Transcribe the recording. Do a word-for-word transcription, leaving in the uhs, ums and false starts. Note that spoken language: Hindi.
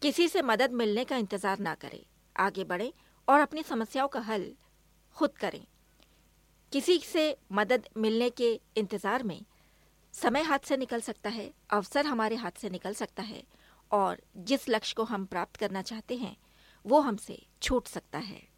किसी से मदद मिलने का इंतजार ना करें, आगे बढ़ें और अपनी समस्याओं का हल खुद करें। किसी से मदद मिलने के इंतजार में समय हाथ से निकल सकता है, अवसर हमारे हाथ से निकल सकता है और जिस लक्ष्य को हम प्राप्त करना चाहते हैं वो हमसे छूट सकता है।